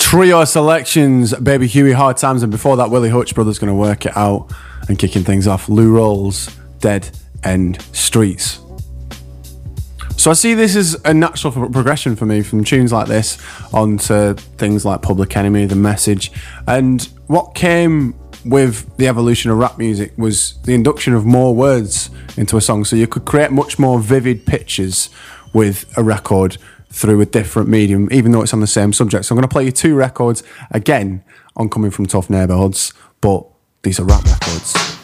Trio selections, Baby Huey, Hard Times, and before that, Willie Hutch Brothers Gonna Work It Out, and kicking things off, Lou Rawls, Dead End Streets. So I see this as a natural progression for me from tunes like this onto things like Public Enemy, The Message, and what came with the evolution of rap music was the induction of more words into a song, so you could create much more vivid pictures with a record through a different medium, even though it's on the same subject. So I'm going to play you two records, again, on Coming From Tough Neighborhoods, but these are rap records.